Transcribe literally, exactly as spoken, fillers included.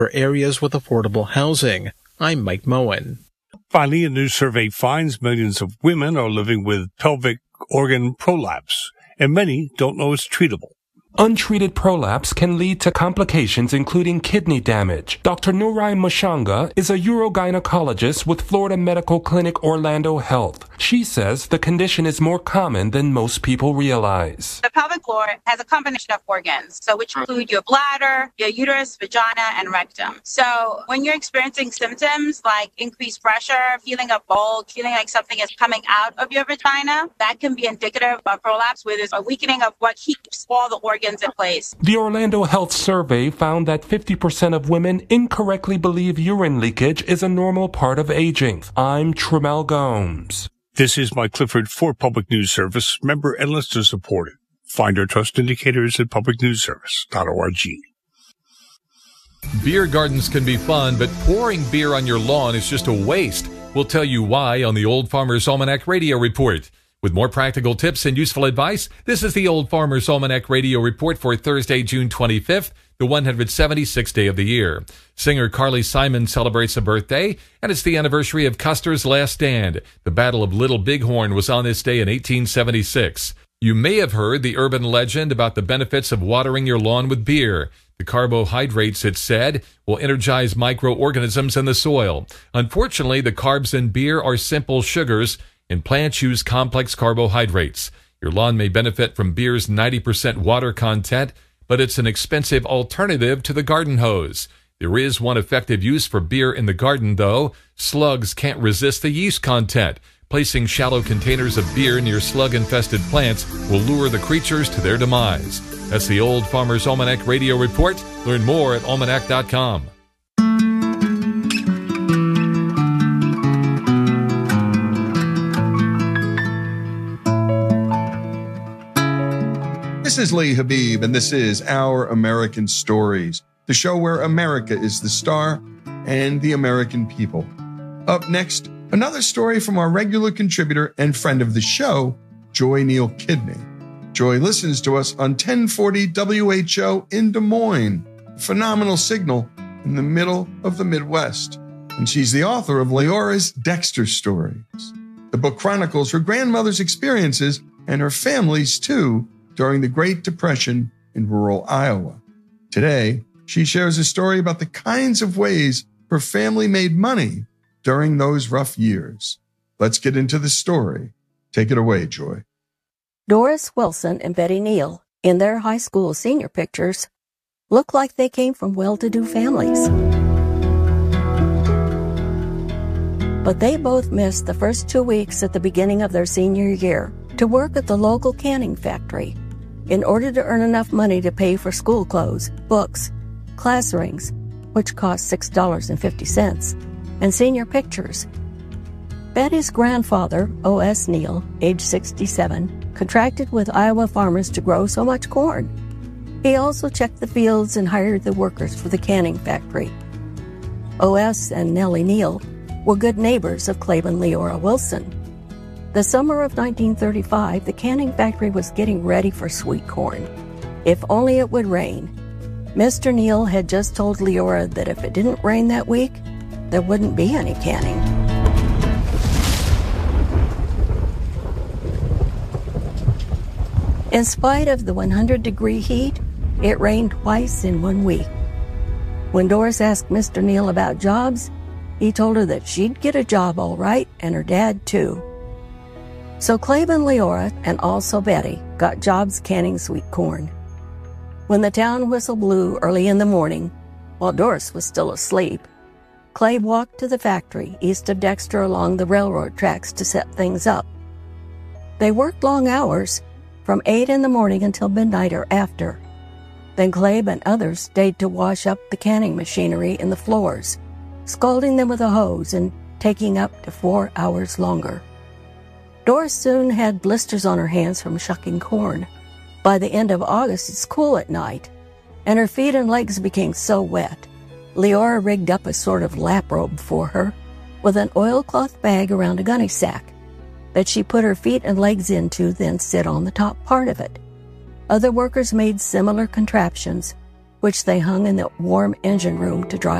for areas with affordable housing. I'm Mike Moen. Finally, a new survey finds millions of women are living with pelvic organ prolapse, and many don't know it's treatable. Untreated prolapse can lead to complications including kidney damage. Doctor Nurai Mushanga is a urogynecologist with Florida Medical Clinic Orlando Health. She says the condition is more common than most people realize. The pelvic floor has a combination of organs, so which include your bladder, your uterus, vagina, and rectum. So when you're experiencing symptoms like increased pressure, feeling a bulge, feeling like something is coming out of your vagina, that can be indicative of prolapse, where there's a weakening of what keeps all the organs in place. The Orlando Health Survey found that fifty percent of women incorrectly believe urine leakage is a normal part of aging. I'm Tremel Gomes. This is Mike Clifford for Public News Service, member and listener supported. Find our trust indicators at public news service dot org. Beer gardens can be fun, but pouring beer on your lawn is just a waste. We'll tell you why on the Old Farmer's Almanac Radio Report. With more practical tips and useful advice, this is the Old Farmer's Almanac Radio Report for Thursday, June twenty-fifth, the one hundred seventy-sixth day of the year. Singer Carly Simon celebrates a birthday, and it's the anniversary of Custer's Last Stand. The Battle of Little Bighorn was on this day in eighteen seventy-six. You may have heard the urban legend about the benefits of watering your lawn with beer. The carbohydrates, it's said, will energize microorganisms in the soil. Unfortunately, the carbs in beer are simple sugars, and plants use complex carbohydrates. Your lawn may benefit from beer's ninety percent water content, but it's an expensive alternative to the garden hose. There is one effective use for beer in the garden, though. Slugs can't resist the yeast content. Placing shallow containers of beer near slug-infested plants will lure the creatures to their demise. That's the Old Farmer's Almanac Radio Report. Learn more at almanac dot com. This is Lee Habib, and this is Our American Stories, the show where America is the star and the American people. Up next, another story from our regular contributor and friend of the show, Joy Neal Kidney. Joy listens to us on ten forty W H O in Des Moines, a phenomenal signal in the middle of the Midwest. And she's the author of Leora's Dexter Stories. The book chronicles her grandmother's experiences and her family's too, during the Great Depression in rural Iowa. Today, she shares a story about the kinds of ways her family made money during those rough years. Let's get into the story. Take it away, Joy. Doris Wilson and Betty Neal, in their high school senior pictures, look like they came from well-to-do families. But they both missed the first two weeks at the beginning of their senior year to work at the local canning factory in order to earn enough money to pay for school clothes, books, class rings, which cost six dollars and fifty cents, and senior pictures. Betty's grandfather, O S Neal, age sixty-seven, contracted with Iowa farmers to grow so much corn. He also checked the fields and hired the workers for the canning factory. O S and Nellie Neal were good neighbors of Clabe and Leora Wilson. The summer of nineteen thirty-five, the canning factory was getting ready for sweet corn. If only it would rain. Mister Neal had just told Leora that if it didn't rain that week, there wouldn't be any canning. In spite of the one hundred degree heat, it rained twice in one week. When Doris asked Mister Neal about jobs, he told her that she'd get a job all right, and her dad too. So Clabe and Leora, and also Betty, got jobs canning sweet corn. When the town whistle blew early in the morning, while Doris was still asleep, Clabe walked to the factory east of Dexter along the railroad tracks to set things up. They worked long hours, from eight in the morning until midnight or after. Then Clabe and others stayed to wash up the canning machinery in the floors, scalding them with a hose and taking up to four hours longer. Doris soon had blisters on her hands from shucking corn. By the end of August, it's cool at night, and her feet and legs became so wet. Leora rigged up a sort of lap robe for her with an oilcloth bag around a gunny sack that she put her feet and legs into, then sit on the top part of it. Other workers made similar contraptions, which they hung in the warm engine room to dry